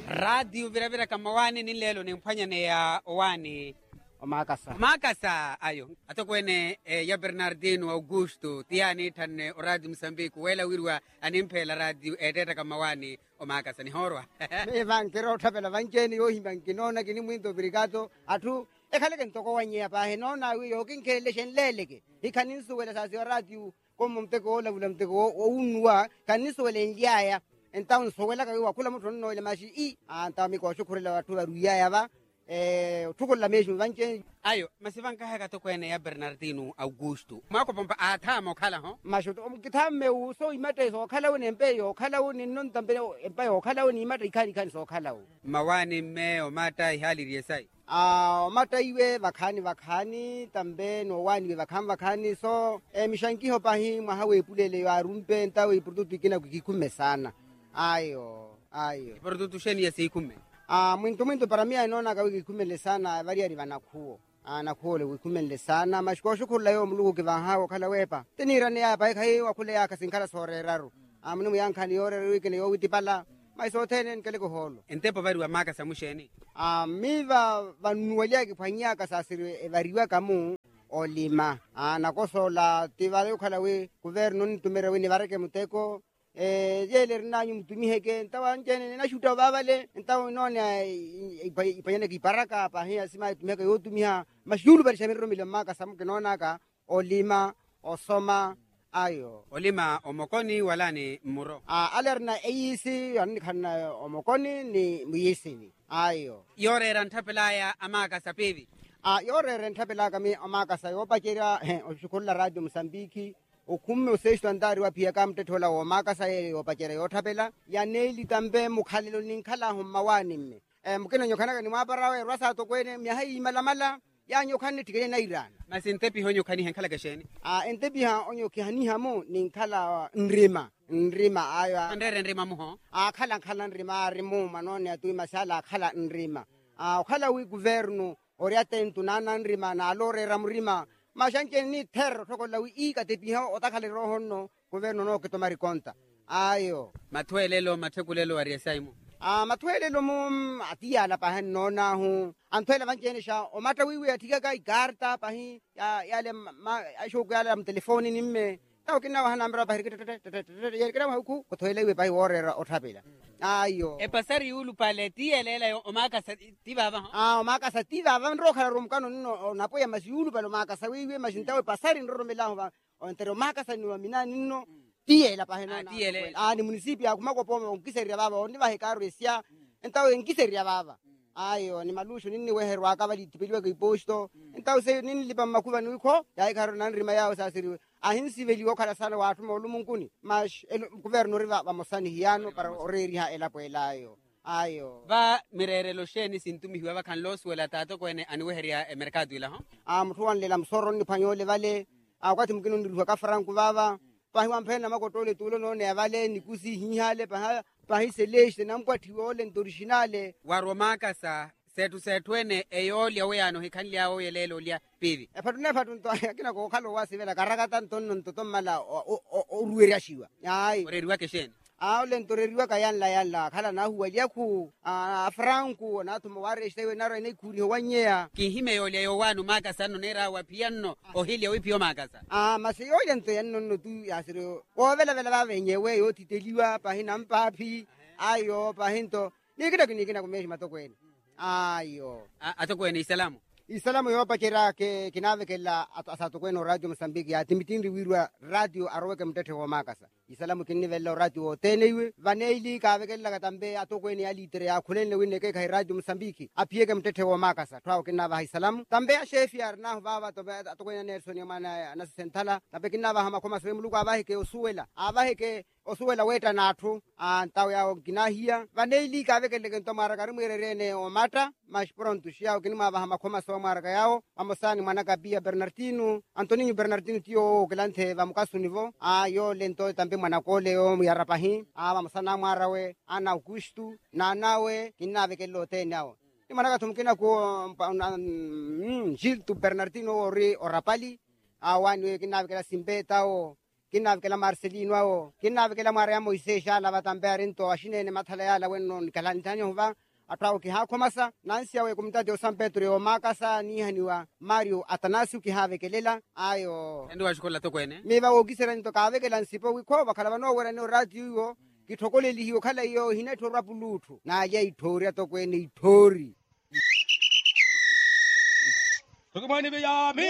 radio viravira kama wani ni lelo ni mphwanyane ya wani Makasa ayo atokwene ya Bernardino Augusto tiani tanne radio Mozambique wela wirwa animpela radio edeta kama wani o Makasa ni horwa me vankero thapela vanjeni yo himbankinona kini mwindo brigado atu ekhale ke ntoko wanye pa he nona yo kinkele shenleleke ikhaninsu wela sasi radio komo mteko ola vula mteko unwa kanisu wela ndiaya entaun sowela ka wa kula muthu no ile mashi I anta mi ko shukurela watu baruya yaba tukola meshu vanche ayo masivanka haka tokwene ya Bernardino Augusto mako pompa athama okhala ho mashu omkithame uso imate so khala une mpeyo khala une non tambe empeyo khala une imate ikhani so khala mawani me o mata ihali riesai mata iwe vakhani tambe no wani vakhani so mishanki ho pahi mahawe pulele ya rumpe ntawe iprodutu kina kukikume sana ayo iprodutu sheni ya sikume mwinto para mia inona ka wikumele sana variari vanakhuo nakhuo le wikumele sana mashiko shukurla yo mlugu kivanhawo khala wepa tenirane ya bai khai wakhule ya kasinkhala soreraru amnu yankhani yore wikene yo witipala maisothene nkele ko holo entepo vari wa Makasa musheni miva vanuwalia kiphwanya ka sasiri variwa kamu olima nakosola tivale khala we governo nitumere we ni vareke muteko yele rinanyu mtumiheke ntawa njene na shuta babale ntawa nona ipanyane kiparaka pa hiya sima tumiheke yotumia mashulu bali shamiro mile Makasa mkenona ka olima osoma ayo olima omokoni wala ni muro alerna eisi ani khana omokoni ni muyisini ayo yore ranthapela ya Makasa pevi yore ranthapela kami Makasa yopakira oshukulla radio Mozambique okumme useshto andari wa pia kamte thola o Makasa ye opakira yothapela ya neli tambe mukhalelo ninkhala homawani mme mukena nyokhana ni maparawe rwasa to kwene myahayi imalamala ya nyokhani tikele na Iran masintepi honyo khani henkhala kasheni entepi ha onyo khani hamo ninkhala nrima ayo andere nrima muho khala nrima rimu manone atu masala khala nrima khala wi governo oriate ntunana nrima na alore ramrima mashanke ni terro thokola wi ika tepiha otakhale rohonno governo no ketomari konta ayo mathwelelo mathekulelo ariesaimu mathwelelo mum atiyala pahan nona hu anthwela vanchenisha o mata wiwi athika ka igarta pahi yale ashoku yale am telefoni nimme taw kina wa nambra bahir kira huku kothwele we pahi orera othapela ayo pasari ulu pale tielela o Makasa tivava o Makasa tivava ndro khala rumkano nino napoya masiulu palo Makasa wiwi masintawe pasari ndro mela ho o entero Makasa ni wa mina nino tiela pahenona ni municipio akumako pome onkiseria baba oni bahekaro esia entawe onkiseria baba ayo ni malusho nini weherwa akabali tipeliwa ke posto entawe se nini lipa makuva ni ukho ya ikaro nanrima yao sasiri ahinsi veliwo khala sana watu molumunkuni mash governo riva vamosani hiano para oreri ha elapoelayo ayo va mirerelo sheni sintumi hiwa kan loswela tato kwene aniweheria mercado ila ho mthuan lela msoro ni phanyole vale akwati mkino ndilwa ka franku baba pahiwa mphena makotole tulo no ne vale nikusi hihale pahi seleste namkwathiwole ntoriginale waro Makasa setwene eyolya weyano hikhanli yawo yelelo lya pivi phatunto akina ko khalo wasivela karakata ntonno ntotomala orueriashiwa ai oreriwa kesheni le ntoreriwa ka yanla khala na huwa lyaku franku na thumo warestewe naro ne khuri wanyea kihime yolya yowanu Makasa no nera wa piano ohilya wipio Makasa masiyoya nto yanno tu yasiro ovela ba venyewe yo titeliwa pahina mpapi ayo pahinto nikina kumeshi matokwene ayo atokwene Isalamu yopa kira ke kinave kela asato kweno radio Mozambique ya timitindi wirwa radio aroweke mtete wa Makasa Isalamu kinivela radio tenewe vaneili kave kela katambe atokweni alitere ya khulene wine ke kai radio Mozambique apieke mtete wa Makasa twao kinava Isalamu tambe ya shefi arna baba tobe atokweni Nelson yamana na sentala tambe kinava hama koma swe muluka abaheke osuwela weta nathu antaw ya ginahia vaneili kave kele kento mara karimwererene o mata mas pronto shia kinima bahama koma maraka yao amosani mwanaka pia Bernardino Antonio Bernardino tio kelante vamukasu nivo yo lento tambe mwanakole yo yarapahi amosana mwarawe ana Augusto na nawe kinave kelo tenao ni mwanaka tumkina ko Gilto Bernardino ori orapali awani kinave kela simbeta o kinnavikela Marcelino ao kinnavikela Maria Moisés ala vatambe arinto ashinene mathala yala wenno nikalanitanya huva atao kihakhomasa nansi awe kumtate o San Pedro o Makasa nihaniwa Mario Atanasio kihavekelela ayo endo washikola to kwene miva ogisera nto kavekela nsipo wikho bakhala bano wera no radio yo kithokoleli hiyo khala iyo hinetho rapuluthu na ya ithori to kwene ithori Tokomani be ya